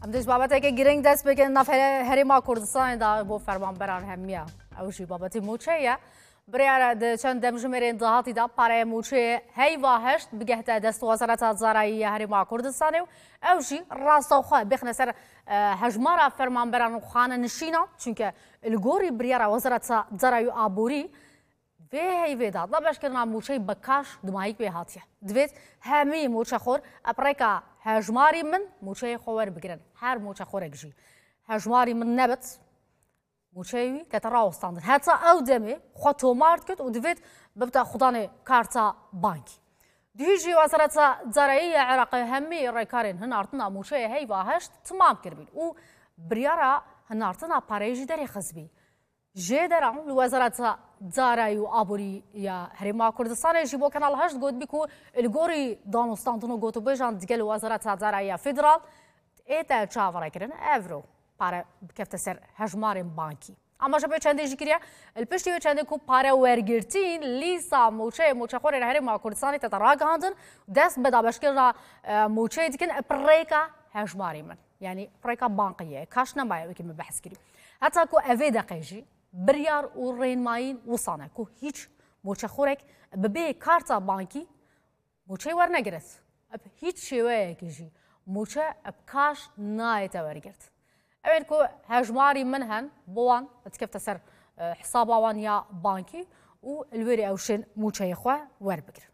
ام دش بابت که گرینگ دست بکن نفر هریما کردستان دا بو فرمان بران همیا اوشی بابتی موچه برای د چند دمجمرین دهاتی دا پاره موچه هی واهشت بگهت دست وزارت زراعی هریما کردستان اوشی راستوخه بخن سر هجمارا فرمان بران خانه نشینا چونکه الگوری برای وزارت زراعی آبوری هی ویداد لا باش کردن موچه بکاش دمایک به هاتیه دوید همی موچه خور اپریکا هجماری من موچه خور بگیرن هر موچه خور اگجی هجماری من نبت موچه‌وی که تراوستند حتی او دمی خطو مارد کرد و دوید ببتا خدانه کارتا بانکی دیجی وزارت زراعی عراق همی ریکارین هنارتنا موچه هی واهشت تمام کربین و بریارا هنارتنا پاریجی داری خزبی جدران وزارت زراعی و آبوری یا هریما کردستان جیبو کانال هشت گود بیکو الگوری دانستانتونو گوتو بیجان دیگه وزارت زراعی فدرال ایتا چاوره کردن اورو پاره کفت سر هجمار بانکی اما شبه چندی جکریه الپشتی و چندی کو پاره ورگرتین لیسا موچه خور هریما کردستانی تتراگ هاندن دست بدا بشکل موچه دیکن پریکا هجماری من یعنی پریکا بانکیه کاش نمایه وکی مبحث کری حتی کو اوی دقیقی بریار و رینماین وصانه که هیچ موچه خورک ببی کارتا بانکی موچه ور نگرد هیچ شیوه کیجی موچه کاش نایت ورگرد اوین که هجماری من هن بوان تکفت سر حساب وان یا بانکی و الوری اوشن موچه خواه ور بگرد